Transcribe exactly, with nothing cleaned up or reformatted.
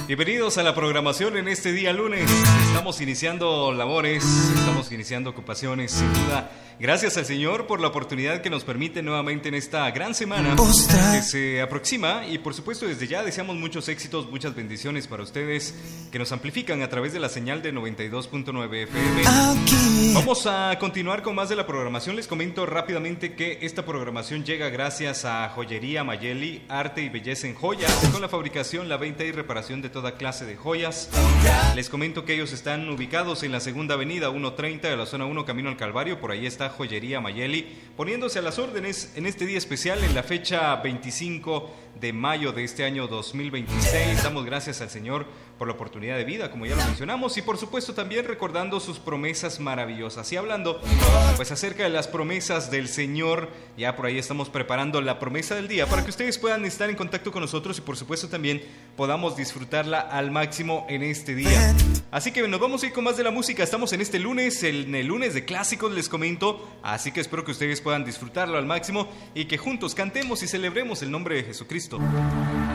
Bienvenidos a la programación en este día lunes. Estamos iniciando labores, estamos iniciando ocupaciones, sin duda. Gracias al Señor por la oportunidad que nos permite nuevamente en esta gran semana que se aproxima. Y por supuesto desde ya deseamos muchos éxitos, muchas bendiciones para ustedes que nos amplifican a través de la señal de noventa y dos punto nueve F M. Vamos a continuar con más de la programación. Les comento rápidamente que esta programación llega gracias a Joyería Mayeli, arte y belleza en joyas, con la fabricación, la venta y reparación de toda clase de joyas. Les comento que ellos están ubicados en la segunda avenida ciento treinta de la zona uno, camino al Calvario. Por ahí está Joyería Mayeli, poniéndose a las órdenes en este día especial, en la fecha veinticinco de mayo de este año dos mil veintiséis. Damos gracias al Señor por la oportunidad de vida, como ya lo mencionamos, y por supuesto también recordando sus promesas maravillosas. Y hablando pues acerca de las promesas del Señor, ya por ahí estamos preparando la promesa del día para que ustedes puedan estar en contacto con nosotros y por supuesto también podamos disfrutarla al máximo en este día. Así que nos vamos a ir con más de la música. Estamos en este lunes, en el lunes de clásicos, les comento, así que espero que ustedes puedan disfrutarlo al máximo y que juntos cantemos y celebremos el nombre de Jesucristo.